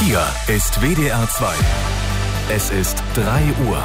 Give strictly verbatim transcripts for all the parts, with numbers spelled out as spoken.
Hier ist W D R zwei. Es ist drei Uhr.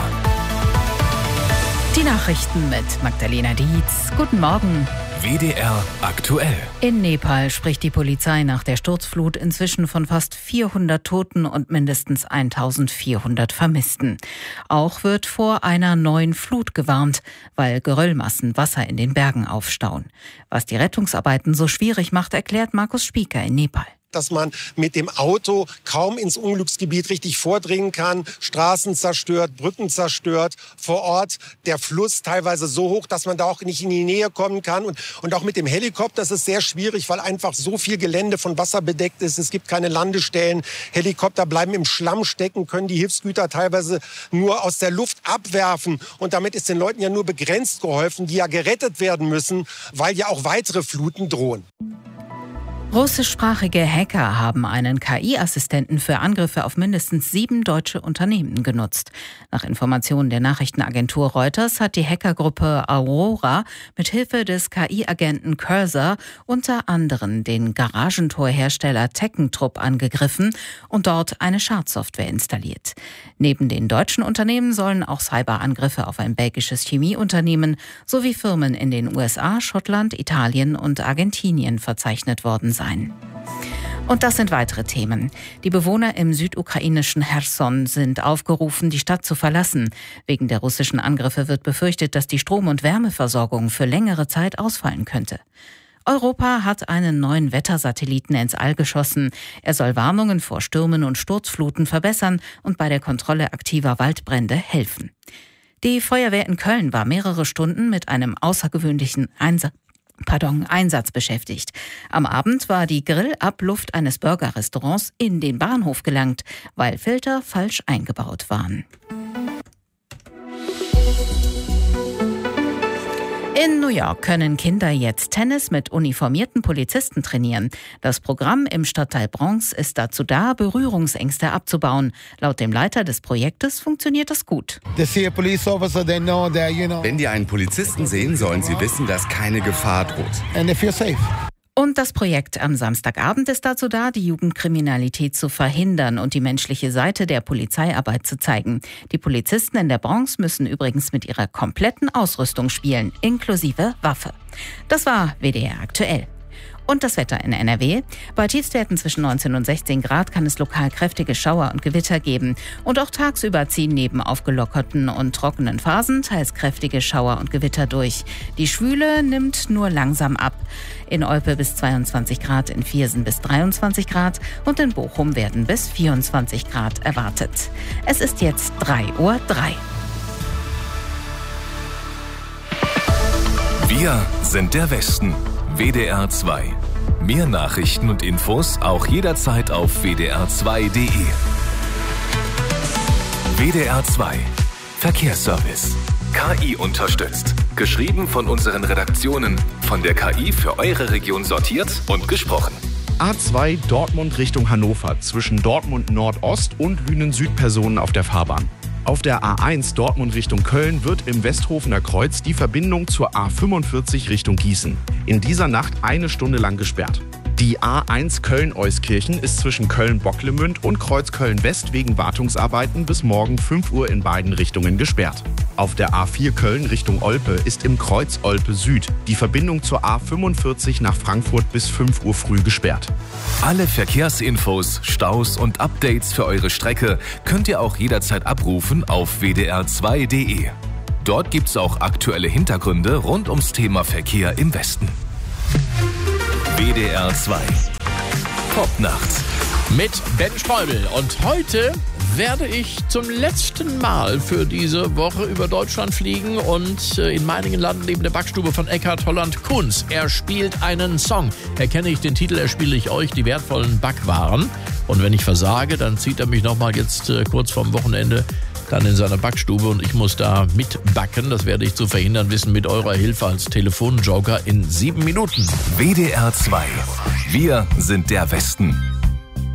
Die Nachrichten mit Magdalena Dietz. Guten Morgen. W D R aktuell. In Nepal spricht die Polizei nach der Sturzflut inzwischen von fast vierhundert Toten und mindestens eintausendvierhundert Vermissten. Auch wird vor einer neuen Flut gewarnt, weil Geröllmassen Wasser in den Bergen aufstauen. Was die Rettungsarbeiten so schwierig macht, erklärt Markus Spieker in Nepal. Dass man mit dem Auto kaum ins Unglücksgebiet richtig vordringen kann, Straßen zerstört, Brücken zerstört, vor Ort der Fluss teilweise so hoch, dass man da auch nicht in die Nähe kommen kann. Und, und auch mit dem Helikopter ist es sehr schwierig, weil einfach so viel Gelände von Wasser bedeckt ist. Es gibt keine Landestellen. Helikopter bleiben im Schlamm stecken, können die Hilfsgüter teilweise nur aus der Luft abwerfen. Und damit ist den Leuten ja nur begrenzt geholfen, die ja gerettet werden müssen, weil ja auch weitere Fluten drohen. Russischsprachige Hacker haben einen K I-Assistenten für Angriffe auf mindestens sieben deutsche Unternehmen genutzt. Nach Informationen der Nachrichtenagentur Reuters hat die Hackergruppe Aurora mit Hilfe des K I-Agenten Cursor unter anderem den Garagentorhersteller Teckentrupp angegriffen und dort eine Schadsoftware installiert. Neben den deutschen Unternehmen sollen auch Cyberangriffe auf ein belgisches Chemieunternehmen sowie Firmen in den U S A, Schottland, Italien und Argentinien verzeichnet worden sein. Und das sind weitere Themen. Die Bewohner im südukrainischen Cherson sind aufgerufen, die Stadt zu verlassen. Wegen der russischen Angriffe wird befürchtet, dass die Strom- und Wärmeversorgung für längere Zeit ausfallen könnte. Europa hat einen neuen Wettersatelliten ins All geschossen. Er soll Warnungen vor Stürmen und Sturzfluten verbessern und bei der Kontrolle aktiver Waldbrände helfen. Die Feuerwehr in Köln war mehrere Stunden mit einem außergewöhnlichen Einsatz Pardon, Einsatz beschäftigt. Am Abend war die Grillabluft eines Burgerrestaurants in den Bahnhof gelangt, weil Filter falsch eingebaut waren. In New York können Kinder jetzt Tennis mit uniformierten Polizisten trainieren. Das Programm im Stadtteil Bronx ist dazu da, Berührungsängste abzubauen. Laut dem Leiter des Projektes funktioniert das gut. Wenn die einen Polizisten sehen, sollen sie wissen, dass keine Gefahr droht. Und das Projekt am Samstagabend ist dazu da, die Jugendkriminalität zu verhindern und die menschliche Seite der Polizeiarbeit zu zeigen. Die Polizisten in der Bronx müssen übrigens mit ihrer kompletten Ausrüstung spielen, inklusive Waffe. Das war W D R aktuell. Und das Wetter in N R W. Bei Tiefstwerten zwischen neunzehn und sechzehn Grad kann es lokal kräftige Schauer und Gewitter geben. Und auch tagsüber ziehen neben aufgelockerten und trockenen Phasen teils kräftige Schauer und Gewitter durch. Die Schwüle nimmt nur langsam ab. In Olpe bis zweiundzwanzig Grad, in Viersen bis dreiundzwanzig Grad und in Bochum werden bis vierundzwanzig Grad erwartet. Es ist jetzt drei Uhr drei. Wir sind der Westen. W D R zwei. Mehr Nachrichten und Infos auch jederzeit auf w d r zwei punkt d e. W D R zwei. Verkehrsservice. K I unterstützt. Geschrieben von unseren Redaktionen. Von der K I für eure Region sortiert und gesprochen. A zwei Dortmund Richtung Hannover. Zwischen Dortmund Nordost und Lünen Süd Personen auf der Fahrbahn. Auf der A eins Dortmund Richtung Köln wird im Westhofener Kreuz die Verbindung zur A fünfundvierzig Richtung Gießen in dieser Nacht eine Stunde lang gesperrt. Die A eins Köln-Euskirchen ist zwischen Köln-Bocklemünd und Kreuz Köln-West wegen Wartungsarbeiten bis morgen fünf Uhr in beiden Richtungen gesperrt. Auf der A vier Köln Richtung Olpe ist im Kreuz Olpe Süd die Verbindung zur A fünfundvierzig nach Frankfurt bis fünf Uhr früh gesperrt. Alle Verkehrsinfos, Staus und Updates für eure Strecke könnt ihr auch jederzeit abrufen auf w d r zwei punkt d e. Dort gibt's auch aktuelle Hintergründe rund ums Thema Verkehr im Westen. W D R zwei. Popnacht. Mit Ben Streubel. Und heute werde ich zum letzten Mal für diese Woche über Deutschland fliegen und in Meiningen landen neben der Backstube von Eckhard Holland-Kunz. Er spielt einen Song. Erkenne ich den Titel, erspiele ich euch die wertvollen Backwaren. Und wenn ich versage, dann zieht er mich nochmal jetzt kurz vorm Wochenende dann in seiner Backstube und ich muss da mitbacken. Das werde ich zu verhindern wissen mit eurer Hilfe als Telefonjoker in sieben Minuten. W D R zwei. Wir sind der Westen.